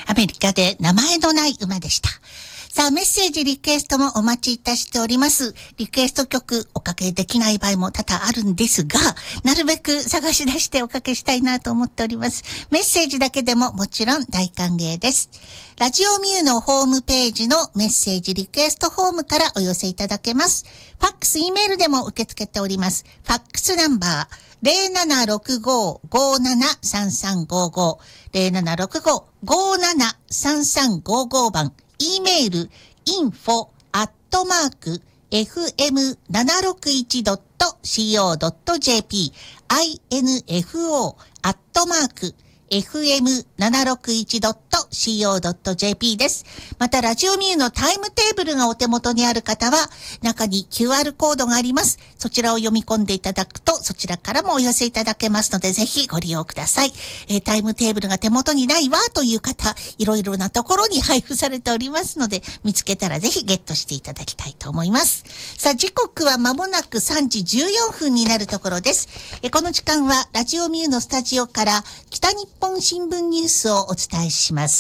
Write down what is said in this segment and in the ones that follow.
アメリカで名前のない馬でした。さあ、メッセージ、リクエストもお待ちいたしております。リクエスト曲おかけできない場合も多々あるんですが、なるべく探し出しておかけしたいなと思っております。メッセージだけでももちろん大歓迎です。ラジオミューのホームページのメッセージリクエストフォームからお寄せいただけます。ファックス、Eメールでも受け付けております。ファックスナンバー 0765-573355 0765-573355 番、Eメール info@fm761.co.jp info@fm761.co.jp です。また、ラジオミューのタイムテーブルがお手元にある方は、中に QR コードがあります。そちらを読み込んでいただくと、そちらからもお寄せいただけますので、ぜひご利用ください。タイムテーブルが手元にないわという方、いろいろなところに配布されておりますので、見つけたらぜひゲットしていただきたいと思います。さあ、時刻は間もなく3時14分になるところです。この時間はラジオミューのスタジオから北日本新聞ニュースをお伝えします。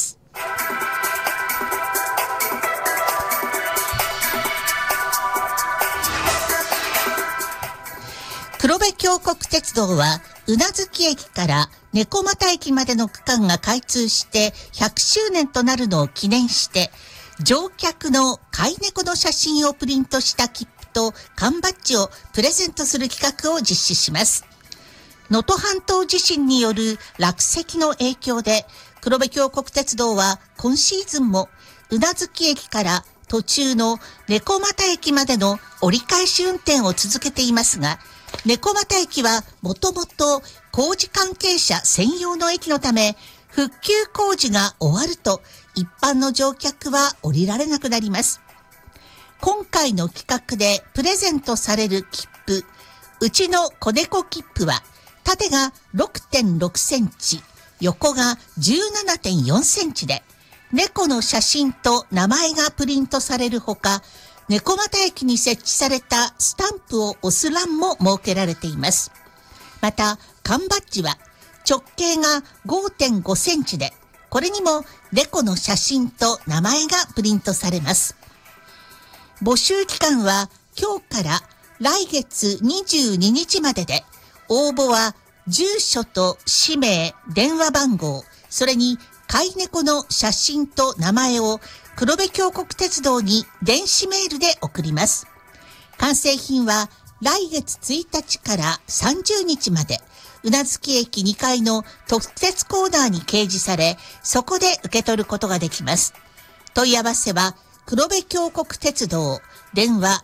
黒部峡谷鉄道は宇奈月駅から猫又駅までの区間が開通して100周年となるのを記念して、乗客の飼い猫の写真をプリントした切符と缶バッジをプレゼントする企画を実施します。能登半島地震による落石の影響で、黒部峡谷鉄道は今シーズンも宇奈月駅から途中の猫又駅までの折り返し運転を続けていますが、猫又駅はもともと工事関係者専用の駅のため、復旧工事が終わると一般の乗客は降りられなくなります。今回の企画でプレゼントされる切符、うちの子猫切符は、縦が 6.6 センチ、横が 17.4 センチで、猫の写真と名前がプリントされるほか、猫又駅に設置されたスタンプを押す欄も設けられています。また、缶バッジは直径が 5.5 センチで、これにも猫の写真と名前がプリントされます。募集期間は今日から来月22日までで、応募は住所と氏名、電話番号、それに飼い猫の写真と名前を黒部峡谷鉄道に電子メールで送ります。完成品は来月1日から30日まで宇奈月駅2階の特設コーナーに掲示され、そこで受け取ることができます。問い合わせは黒部峡谷鉄道、電話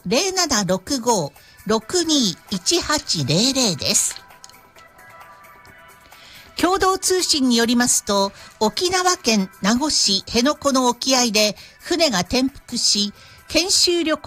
0765-621800 です。共同通信によりますと、沖縄県名護市辺野古の沖合で船が転覆し、研修旅行